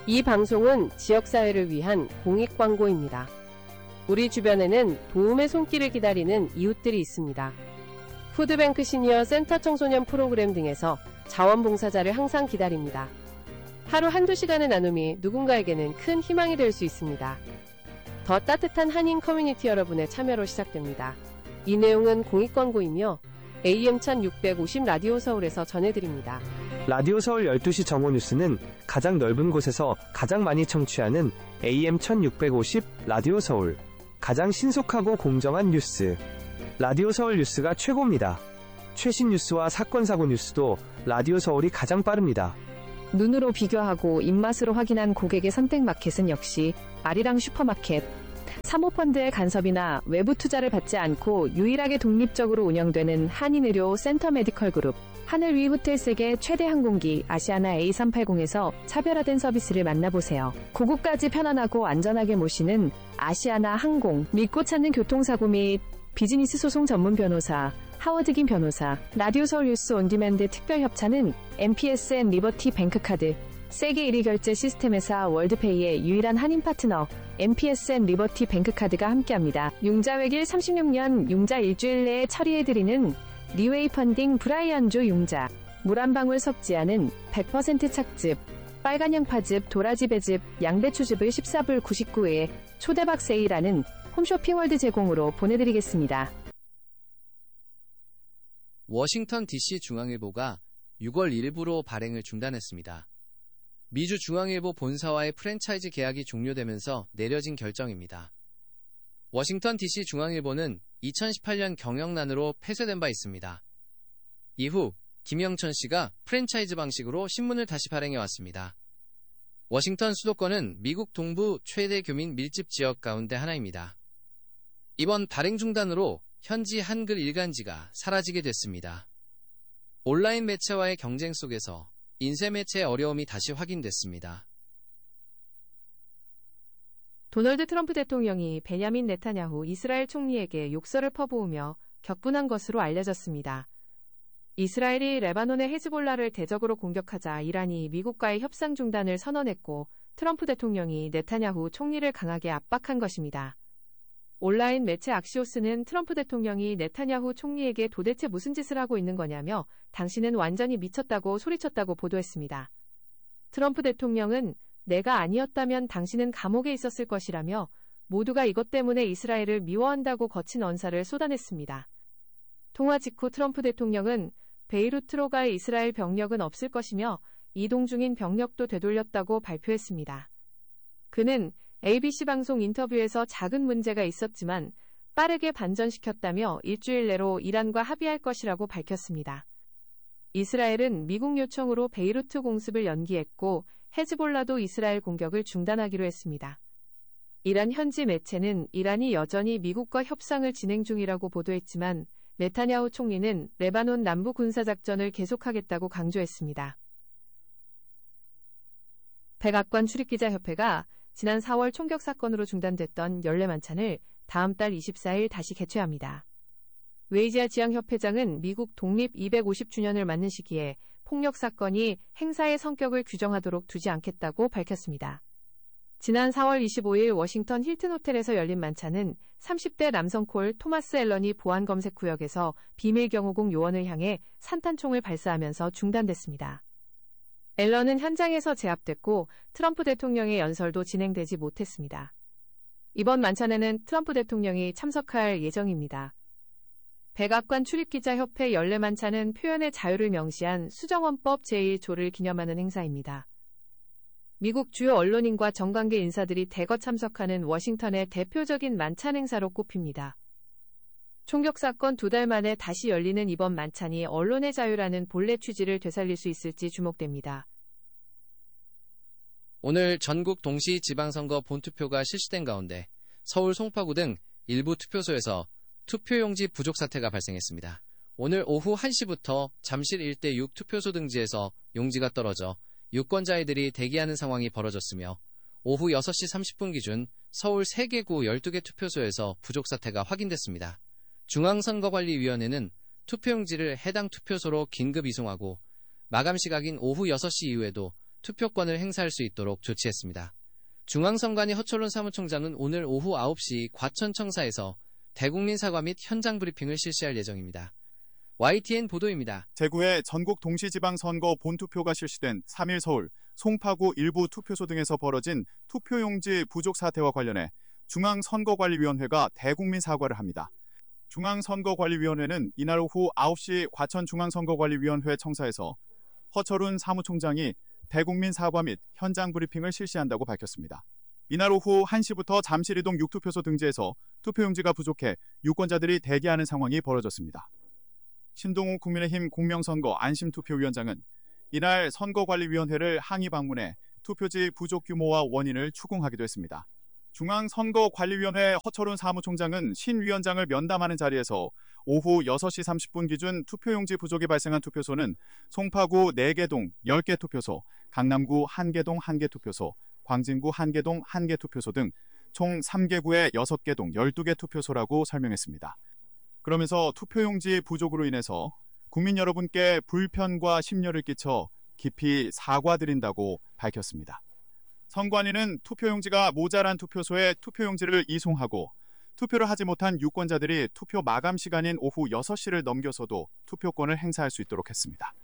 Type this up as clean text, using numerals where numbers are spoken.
이 방송은 지역사회를 위한 공익광고입니다. 우리 주변에는 도움의 손길을 기다리는 이웃들이 있습니다. 푸드뱅크 시니어 센터 청소년 프로그램 등에서 자원봉사자를 항상 기다립니다. 하루 한두 시간의 나눔이 누군가에게는 큰 희망이 될 수 있습니다. 더 따뜻한 한인 커뮤니티 여러분의 참여로 시작됩니다. 이 내용은 공익광고이며 AM 1650 라디오 서울에서 전해드립니다. 라디오 서울 12시 정오 뉴스는 가장 넓은 곳에서 가장 많이 청취하는 AM 1650 라디오 서울. 가장 신속하고 공정한 뉴스. 라디오 서울 뉴스가 최고입니다. 최신 뉴스와 사건 사고 뉴스도 라디오 서울이 가장 빠릅니다. 눈으로 비교하고 입맛으로 확인한 고객의 선택 마켓은 역시 아리랑 슈퍼마켓. 사모펀드의 간섭이나 외부 투자를 받지 않고 유일하게 독립적으로 운영되는 한인의료 센터 메디컬 그룹. 하늘 위 호텔 세계 최대 항공기 아시아나 A380에서 차별화된 서비스를 만나보세요. 고국까지 편안하고 안전하게 모시는 아시아나 항공. 믿고 찾는 교통사고 및 비즈니스 소송 전문 변호사 하워드긴 변호사. 라디오 서울 뉴스 온디맨드 특별협찬은 MPSN 리버티 뱅크카드. 세계 1위 결제 시스템 회사 월드페이의 유일한 한인 파트너 MPSN 리버티 뱅크카드가 함께합니다. 융자외길 36년 융자 일주일 내에 처리해드리는 리웨이 펀딩 브라이언조 융자. 물 한 방울 섞지 않은 100% 착즙. 빨간 양파즙, 도라지 배즙, 양배추즙을 14불 99에 초대박 세일하는 홈쇼핑월드 제공으로 보내드리겠습니다. 워싱턴 DC 중앙일보가 6월 일부로 발행을 중단했습니다. 미주 중앙일보 본사와의 프랜차이즈 계약이 종료되면서 내려진 결정입니다. 워싱턴 DC 중앙일보는 2018년 경영난으로 폐쇄된 바 있습니다. 이후 김영천 씨가 프랜차이즈 방식으로 신문을 다시 발행해왔습니다. 워싱턴 수도권은 미국 동부 최대 교민 밀집 지역 가운데 하나입니다. 이번 발행 중단으로 현지 한글 일간지가 사라지게 됐습니다. 온라인 매체와의 경쟁 속에서 인쇄 매체의 어려움이 다시 확인됐습니다. 도널드 트럼프 대통령이 베냐민 네타냐후 이스라엘 총리에게 욕설을 퍼부으며 격분한 것으로 알려졌습니다. 이스라엘이 레바논의 헤즈볼라를 대적으로 공격하자 이란이 미국과의 협상 중단을 선언했고 트럼프 대통령이 네타냐후 총리를 강하게 압박한 것입니다. 온라인 매체 악시오스는 트럼프 대통령이 네타냐후 총리에게 도대체 무슨 짓을 하고 있는 거냐며 당신은 완전히 미쳤다고 소리쳤다고 보도했습니다. 트럼프 대통령은 내가 아니었다면 당신은 감옥에 있었을 것이라며 모두가 이것 때문에 이스라엘을 미워한다고 거친 언사를 쏟아냈습니다. 통화 직후 트럼프 대통령은 베이루트로 갈 이스라엘 병력은 없을 것이며 이동 중인 병력도 되돌렸다고 발표했습니다. 그는 ABC 방송 인터뷰에서 작은 문제가 있었지만 빠르게 반전시켰다며 일주일 내로 이란과 합의할 것이라고 밝혔습니다. 이스라엘은 미국 요청으로 베이루트 공습을 연기했고 헤즈볼라도 이스라엘 공격을 중단하기로 했습니다. 이란 현지 매체는 이란이 여전히 미국과 협상을 진행 중이라고 보도했지만 네타냐후 총리는 레바논 남부 군사작전을 계속하겠다고 강조했습니다. 백악관 출입기자협회가 지난 4월 총격 사건으로 중단됐던 연례만찬을 다음 달 24일 다시 개최합니다. 웨이지아 지향협회장은 미국 독립 250주년을 맞는 시기에 폭력 사건이 행사의 성격을 규정하도록 두지 않겠다고 밝혔습니다. 지난 4월 25일 워싱턴 힐튼 호텔에서 열린 만찬은 30대 남성 콜 토마스 앨런이 보안검색 구역에서 비밀 경호국 요원을 향해 산탄총을 발사하면서 중단됐습니다. 앨런은 현장에서 제압됐고 트럼프 대통령의 연설도 진행되지 못했습니다. 이번 만찬에는 트럼프 대통령이 참석할 예정입니다. 백악관 출입기자협회 연례만찬은 표현의 자유를 명시한 수정헌법 제1조를 기념하는 행사입니다. 미국 주요 언론인과 정관계 인사들이 대거 참석하는 워싱턴의 대표적인 만찬 행사로 꼽힙니다. 총격 사건 2달 만에 다시 열리는 이번 만찬이 언론의 자유라는 본래 취지를 되살릴 수 있을지 주목됩니다. 오늘 전국 동시 지방선거 본투표가 실시된 가운데 서울 송파구 등 일부 투표소에서 투표용지 부족 사태가 발생했습니다. 오늘 오후 1시부터 잠실 일대 6투표소 등지에서 용지가 떨어져 유권자들이 대기하는 상황이 벌어졌으며 오후 6시 30분 기준 서울 3개구 12개 투표소에서 부족 사태가 확인됐습니다. 중앙선거관리위원회는 투표용지를 해당 투표소로 긴급 이송하고 마감 시각인 오후 6시 이후에도 투표권을 행사할 수 있도록 조치했습니다. 중앙선관위 허철론 사무총장은 오늘 오후 9시 과천청사에서 대국민 사과 및 현장 브리핑을 실시할 예정입니다. YTN 보도입니다. 제9회 전국 동시지방선거 본투표가 실시된 3일 서울, 송파구 일부 투표소 등에서 벌어진 투표용지 부족 사태와 관련해 중앙선거관리위원회가 대국민 사과를 합니다. 중앙선거관리위원회는 이날 오후 9시 과천중앙선거관리위원회 청사에서 허철훈 사무총장이 대국민 사과 및 현장 브리핑을 실시한다고 밝혔습니다. 이날 오후 1시부터 잠실이동 6투표소 등지에서 투표용지가 부족해 유권자들이 대기하는 상황이 벌어졌습니다. 신동욱 국민의힘 공명선거 안심투표위원장은 이날 선거관리위원회를 항의 방문해 투표지 부족 규모와 원인을 추궁하기도 했습니다. 중앙선거관리위원회 허철훈 사무총장은 신 위원장을 면담하는 자리에서 오후 6시 30분 기준 투표용지 부족이 발생한 투표소는 송파구 4개동 10개 투표소, 강남구 1개동 1개 투표소, 광진구 1개동 1개 투표소 등 총 3개 구의 6개 동 12개 투표소라고 설명했습니다. 그러면서 투표용지 부족으로 인해서 국민 여러분께 불편과 심려를 끼쳐 깊이 사과드린다고 밝혔습니다. 선관위는 투표용지가 모자란 투표소에 투표용지를 이송하고 투표를 하지 못한 유권자들이 투표 마감 시간인 오후 6시를 넘겨서도 투표권을 행사할 수 있도록 했습니다.